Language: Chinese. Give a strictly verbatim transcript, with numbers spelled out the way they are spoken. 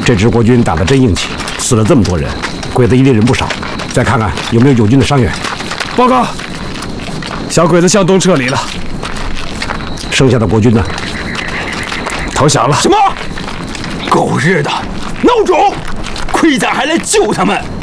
这支国军打得真硬气，死了这么多人，鬼子一定人不少。再看看有没有友军的伤员。 报告，小鬼子向东撤离了。 剩下的国军呢？ 投降了。 什么？狗日的，孬种！亏咱还来救他们！